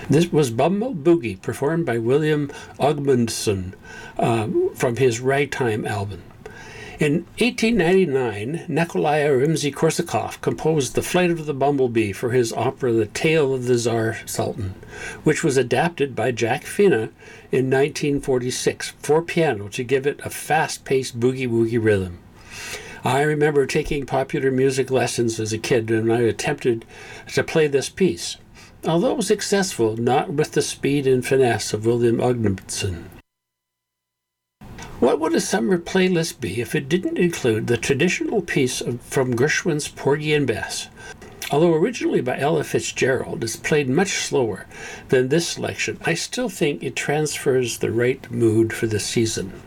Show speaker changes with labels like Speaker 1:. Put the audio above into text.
Speaker 1: This was Bumble Boogie, performed by William Ogmundson from his Ragtime album. In 1899, Nikolai Rimsky-Korsakov composed The Flight of the Bumblebee for his opera The Tale of the Tsar Sultan, which was adapted by Jack Fina in 1946 for piano to give it a fast-paced boogie-woogie rhythm. I remember taking popular music lessons as a kid when I attempted to play this piece, although successful, not with the speed and finesse of William Ogmundson. What would a summer playlist be if it didn't include the traditional piece from Gershwin's Porgy and Bess? Although originally by Ella Fitzgerald, it's played much slower than this selection. I still think it transfers the right mood for the season.